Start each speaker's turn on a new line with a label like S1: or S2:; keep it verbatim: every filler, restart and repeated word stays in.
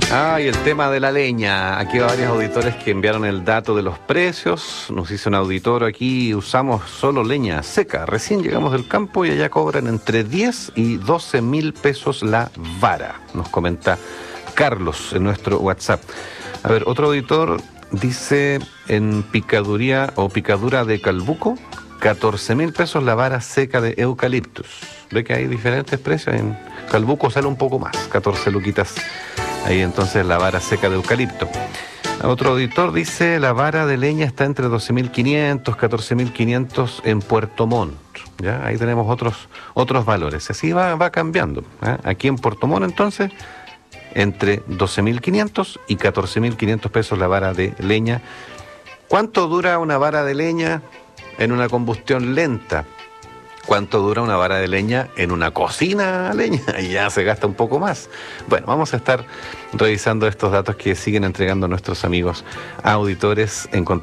S1: Ah, y el tema de la leña. Aquí hay varios auditores que enviaron el dato de los precios. Nos dice un auditor aquí, usamos solo leña seca. Recién llegamos del campo y allá cobran entre diez y doce mil pesos la vara. Nos comenta Carlos en nuestro WhatsApp. A ver, otro auditor dice en picaduría o picadura de calbuco, catorce mil pesos la vara seca de eucaliptus. Ve que hay diferentes precios. En calbuco sale un poco más, catorce luquitas. Ahí entonces la vara seca de eucalipto. Otro auditor dice la vara de leña está entre doce mil quinientos, catorce mil quinientos en Puerto Montt. ¿Ya? Ahí tenemos otros, otros valores. Así va, va cambiando. ¿eh? Aquí en Puerto Montt entonces, entre doce mil quinientos y catorce mil quinientos pesos la vara de leña. ¿Cuánto dura una vara de leña en una combustión lenta? ¿Cuánto dura una vara de leña en una cocina a leña? Y ya se gasta un poco más. Bueno, vamos a estar revisando estos datos que siguen entregando nuestros amigos auditores en contacto